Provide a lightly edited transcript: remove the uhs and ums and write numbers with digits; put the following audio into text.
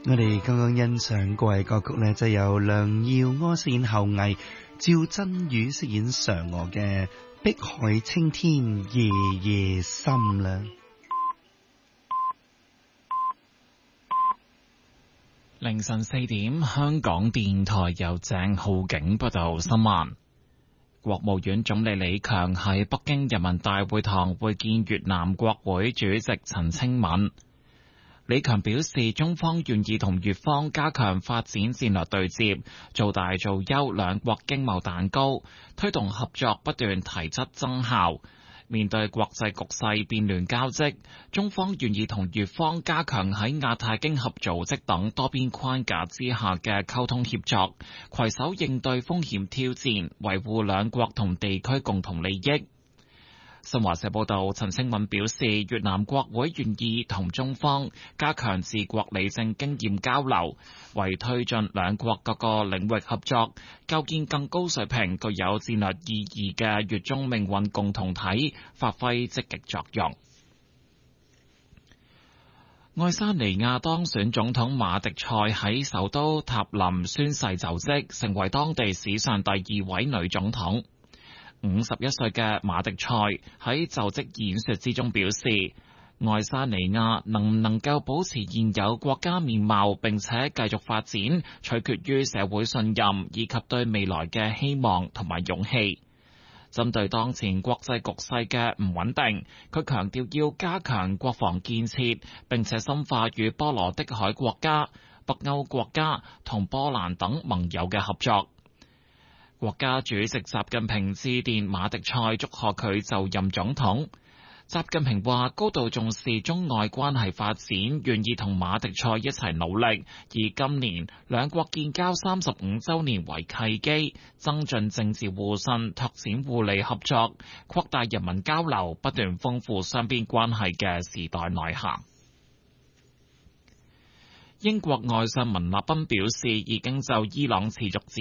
我哋剛剛欣賞過嘅歌曲呢，就由梁耀柯飾演后羿，趙真宇飾演嫦娥嘅《碧海青天夜夜心》啦。 凌晨4點，香港電台由鄭浩景報道新聞。國務院總理李強喺北京人民大會堂會見越南國會主席陳清敏。李強表示，中方願意同越方加強發展戰略對接，做大做優兩國經貿蛋糕，推動合作不斷提質增效。面對國際局勢變亂交織，中方願意同越方加強喺亞太經合組織等多邊框架之下嘅溝通協作，攜手應對風險挑戰，維護兩國同地區共同利益。新華社報道，陳清敏表示，越南國會願意同中方加強治國理政經驗交流，為推進兩國各個領域合作，構建更高水平、具有戰略意義嘅越中命運共同體發揮積極作用。愛沙尼亞當選總統馬迪塞喺首都塔林宣誓就職，成為當地史上第2位女總統。51歲嘅馬迪塞喺就職演說之中表示，愛沙尼亞能唔能夠保持現有國家面貌並且繼續發展，取決於社會信任以及對未來嘅希望同埋勇氣。針對當前國際局勢嘅唔穩定，佢強調要加強國防建設，並且深化與波羅的海國家、北歐國家同波蘭等盟友嘅合作。國家主席習近平致電馬迪塞，祝賀佢就任總統。習近平話高度重視中外關係發展，願意同馬迪塞一齊努力，以今年兩國建交35週年為契機，增進政治互信，拓展互利合作，擴大人民交流，不斷豐富雙邊關係嘅時代內涵。英國外相文立賓表示，已經就伊朗持續展